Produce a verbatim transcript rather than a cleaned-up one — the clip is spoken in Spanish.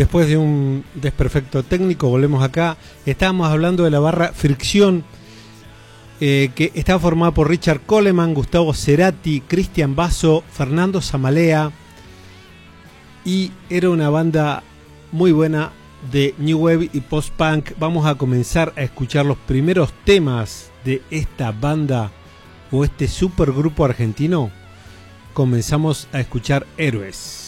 Después de un desperfecto técnico, volvemos acá. Estábamos hablando de la barra Fricción, eh, que estaba formada por Richard Coleman, Gustavo Cerati, Cristian Basso, Fernando Zamalea, y era una banda muy buena de New Wave y Post-Punk. Vamos a comenzar a escuchar los primeros temas de esta banda o este supergrupo argentino. Comenzamos a escuchar Héroes.